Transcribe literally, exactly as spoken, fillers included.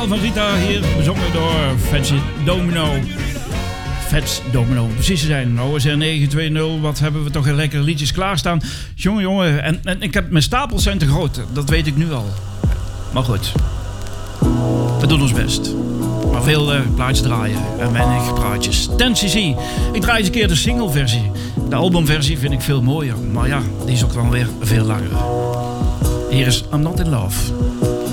van Rita hier, bezongen door Fats Domino. Fats Domino, precies te zijn. O S R negen twee nul, wat hebben we toch een lekkere liedjes klaarstaan. Jongen, jongen, en, en ik heb, mijn stapels zijn te groot, dat weet ik nu al. Maar goed, we doen ons best. Maar veel uh, plaatjes draaien en weinig praatjes. ten cc, ik draai eens een keer de singleversie. De albumversie vind ik veel mooier, maar ja, die is ook wel weer veel langer. Hier is I'm Not In Love.